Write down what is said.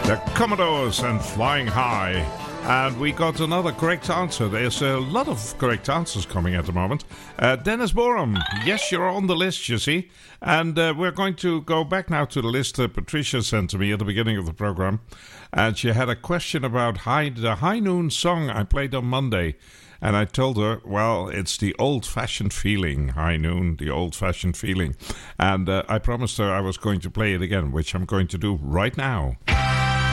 The Commodores and Flying High. And we got another correct answer. There's a lot of correct answers coming at the moment. Dennis Borum, yes, you're on the list, you see. And we're going to go back now to the list that Patricia sent to me at the beginning of the program. And she had a question about the High Noon song I played on Monday. And I told her, well, it's the old-fashioned feeling, High Noon, the old-fashioned feeling. And I promised her I was going to play it again, which I'm going to do right now.